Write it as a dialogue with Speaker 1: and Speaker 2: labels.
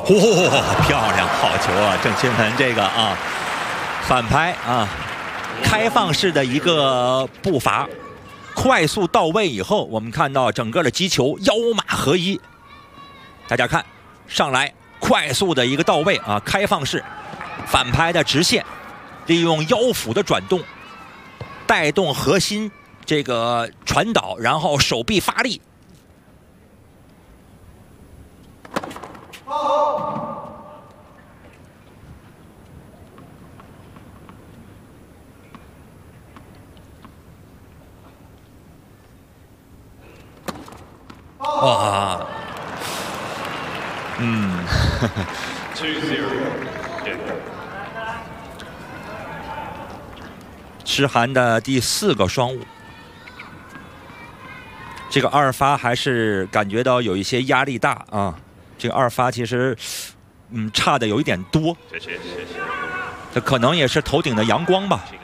Speaker 1: 嚯，漂亮，好球啊！郑钦文这个啊，反拍啊，开放式的一个步伐，快速到位以后，我们看到整个的击球腰马合一。大家看，上来快速的一个到位啊，开放式反拍的直线，利用腰腹的转动，带动核心这个传导，然后手臂发力。 哇，诗涵的第4个双误，这个二发还是感觉到有一些压力大啊。这个二发其实，差的有一点多。谢谢。这可能也是头顶的阳光吧。